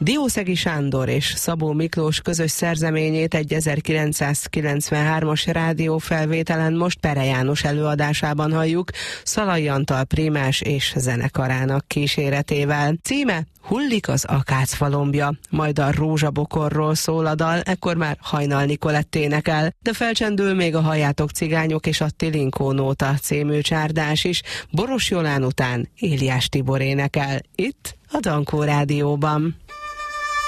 Diószegi Sándor és Szabó Miklós közös szerzeményét egy 1993-as rádiófelvételen most Pere János előadásában halljuk, Szalai Antal prímás és zenekarának kíséretével. Címe Hullik az akácfalombja, majd a rózsabokorról szól a dal, ekkor már Hajnal Nikolett énekel, de felcsendül még a Halljátok cigányok és a Tilinkó nóta című csárdás is, Boros Jolán után Éliás Tibor énekel, itt a Dankó Rádióban.